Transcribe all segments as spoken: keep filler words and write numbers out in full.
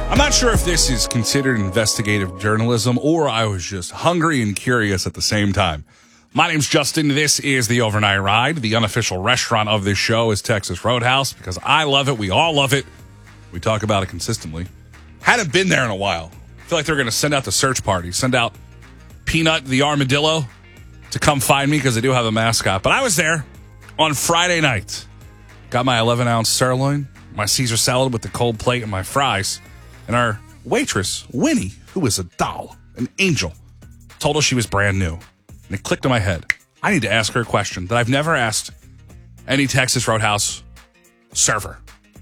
I'm not sure if this is considered investigative journalism or I was just hungry and curious at the same time. My name's Justin. This is the Overnight Ride. The unofficial restaurant of this show is Texas Roadhouse because I love it. We all love it. We talk about it consistently. Hadn't been there in a while. I feel like they're going to send out the search party, send out Peanut the armadillo to come find me because they do have a mascot. But I was there on Friday night. Got my eleven ounce sirloin, my Caesar salad with the cold plate, and my fries. And our waitress, Winnie, who is a doll, an angel, told us she was brand new. And it clicked in my head. I need to ask her a question that I've never asked any Texas Roadhouse server.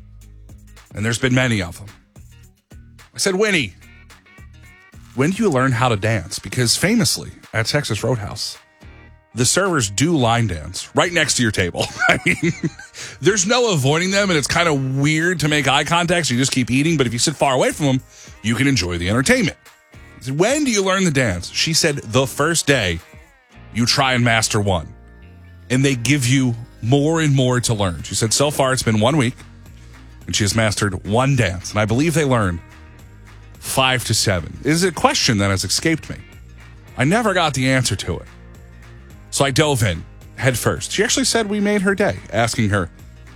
And there's been many of them. I said, Winnie, when do you learn how to dance? Because famously, at Texas Roadhouse, the servers do line dance right next to your table. I mean, there's no avoiding them, and it's kind of weird to make eye contact, so you just keep eating. But if you sit far away from them, you can enjoy the entertainment. I said, when do you learn the dance? She said, the first day you try and master one. And they give you more and more to learn. She said, so far it's been one week, and she has mastered one dance. And I believe they learn five to seven. It is a question that has escaped me. I never got the answer to it. So I dove in head first. She actually said we made her day, asking her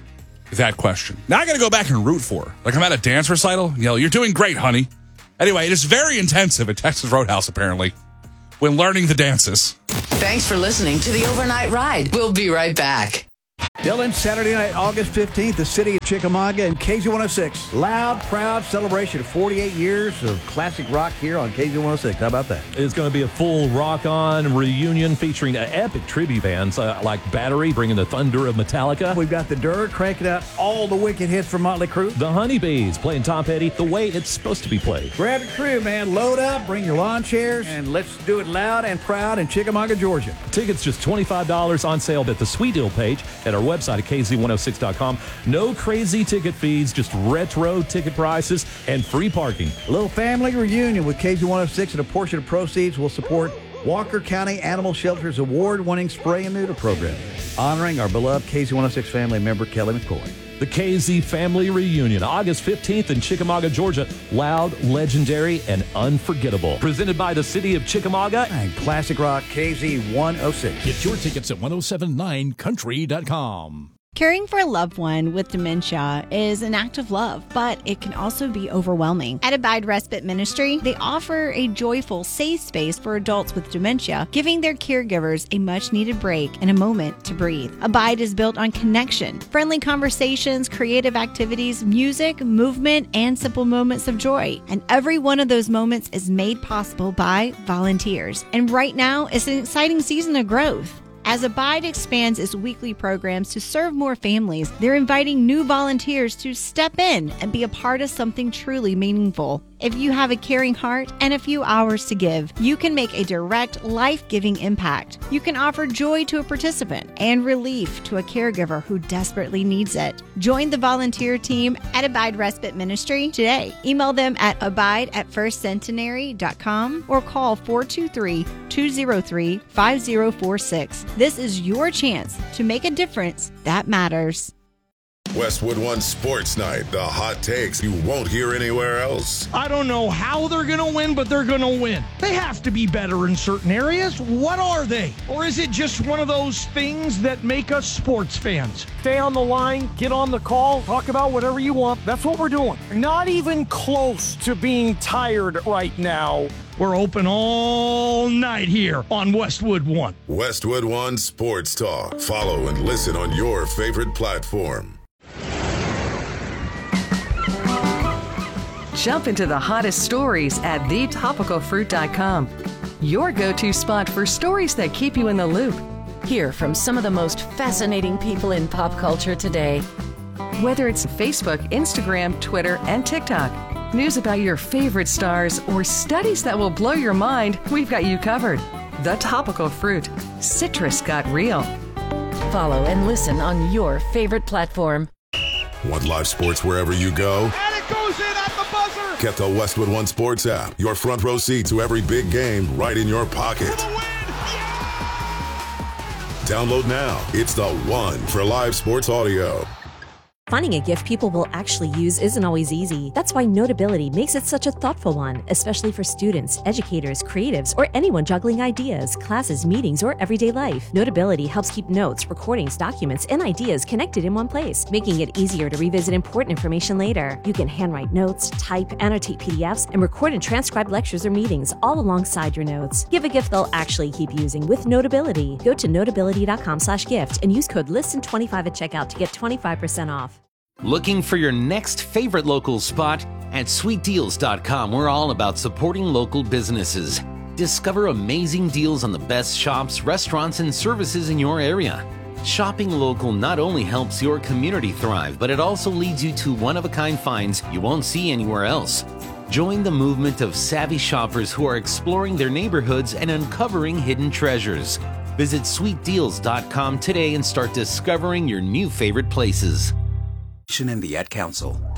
that question. Now I got to go back and root for her. Like I'm at a dance recital and yell, you're doing great, honey. Anyway, it is very intensive at Texas Roadhouse, apparently, when learning the dances. Thanks for listening to the Overnight Ride. We'll be right back. Dylan, Saturday night, August fifteenth, the city of Chickamauga and K Z one oh six. Loud, proud celebration of forty-eight years of classic rock here on K Z one oh six. How about that? It's going to be a full rock-on reunion featuring epic tribute bands uh, like Battery, bringing the thunder of Metallica. We've got the Dirt cranking out all the wicked hits from Motley Crue. The Honeybees playing Tom Petty the way it's supposed to be played. Grab your crew, man. Load up, bring your lawn chairs, and let's do it loud and proud in Chickamauga, Georgia. Tickets just twenty-five dollars on sale at the Sweet Deal page at our website at K Z one oh six dot com. No crazy ticket fees, just retro ticket prices and free parking. A little family reunion with K Z one oh six, and a portion of proceeds will support Walker County Animal Shelter's award-winning spray and neuter program, honoring our beloved K Z one oh six family member, Kelly McCoy. The K Z Family Reunion, August fifteenth in Chickamauga, Georgia. Loud, legendary, and unforgettable. Presented by the city of Chickamauga and Classic Rock K Z one oh six. Get your tickets at ten seventy-nine country dot com. Caring for a loved one with dementia is an act of love, but it can also be overwhelming. At Abide Respite Ministry, they offer a joyful, safe space for adults with dementia, giving their caregivers a much-needed break and a moment to breathe. Abide is built on connection, friendly conversations, creative activities, music, movement, and simple moments of joy. And every one of those moments is made possible by volunteers. And right now is an exciting season of growth. As Abide expands its weekly programs to serve more families, they're inviting new volunteers to step in and be a part of something truly meaningful. If you have a caring heart and a few hours to give, you can make a direct, life-giving impact. You can offer joy to a participant and relief to a caregiver who desperately needs it. Join the volunteer team at Abide Respite Ministry today. Email them at abide at first centenary dot com or call four two three, two oh three, five oh four six. This is your chance to make a difference that matters. Westwood One Sports Night, the hot takes you won't hear anywhere else. I don't know how they're going to win, but they're going to win. They have to be better in certain areas. What are they? Or is it just one of those things that make us sports fans? Stay on the line, get on the call, talk about whatever you want. That's what we're doing. Not even close to being tired right now. We're open all night here on Westwood One. Westwood One Sports Talk. Follow and listen on your favorite platform. Jump into the hottest stories at the topical fruit dot com. Your go-to spot for stories that keep you in the loop. Hear from some of the most fascinating people in pop culture today. Whether it's Facebook, Instagram, Twitter, and TikTok, news about your favorite stars, or studies that will blow your mind, we've got you covered. The Topical Fruit. Citrus got real. Follow and listen on your favorite platform. Want live sports wherever you go? And it goes in at the buzzer! Get the Westwood One Sports app. Your front row seat to every big game right in your pocket. Download now. It's the one for live sports audio. Finding a gift people will actually use isn't always easy. That's why Notability makes it such a thoughtful one, especially for students, educators, creatives, or anyone juggling ideas, classes, meetings, or everyday life. Notability helps keep notes, recordings, documents, and ideas connected in one place, making it easier to revisit important information later. You can handwrite notes, type, annotate P D Fs, and record and transcribe lectures or meetings all alongside your notes. Give a gift they'll actually keep using with Notability. Go to notability.com slash gift and use code listen twenty-five at checkout to get twenty-five percent off. Looking for your next favorite local spot? At sweet deals dot com, we're all about supporting local businesses. Discover amazing deals on the best shops, restaurants, and services in your area. Shopping local not only helps your community thrive, but it also leads you to one-of-a-kind finds you won't see anywhere else. Join the movement of savvy shoppers who are exploring their neighborhoods and uncovering hidden treasures. Visit sweet deals dot com today and start discovering your new favorite places. In the Ad Council.